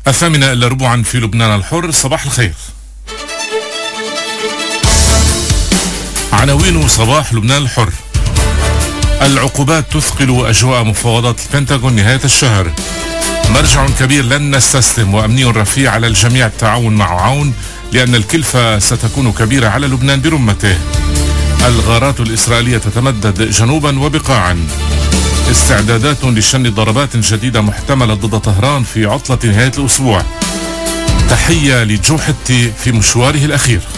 الثامنة إلا ربعا في لبنان الحر. صباح الخير. عناوين صباح لبنان الحر. العقوبات تثقل أجواء مفاوضات البنتاغون نهاية الشهر. مرجع كبير لن نستسلم وأمني رفيع على الجميع التعاون مع عون لأن الكلفة ستكون كبيرة على لبنان برمته. الغارات الإسرائيلية تتمدد جنوبا وبقاعا. استعدادات لشن ضربات جديدة محتملة ضد طهران في عطلة نهاية الأسبوع. تحية لجو حتي في مشواره الأخير.